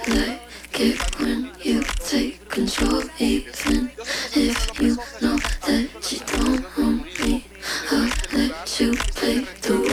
like it when you take control, even if you know that you don't want me. I'll let you play the